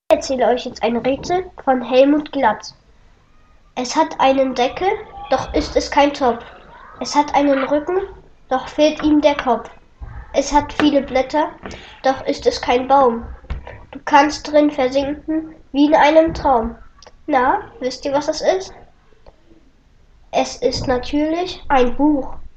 Ich erzähle euch jetzt ein Rätsel von Helmut Glatt. Es hat einen Deckel, doch ist es kein Topf. Es hat einen Rücken, doch fehlt ihm der Kopf. Es hat viele Blätter, doch ist es kein Baum. Du kannst drin versinken, wie in einem Traum. Na, wisst ihr, was es ist? Es ist natürlich ein Buch.